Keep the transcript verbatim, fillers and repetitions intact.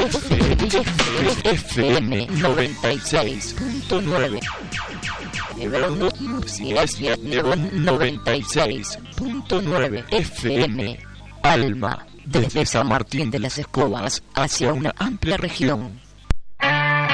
F M noventa y seis punto nueve. noventa y seis punto nueve F M. Alma, desde San Martín de las Escobas hacia una amplia región.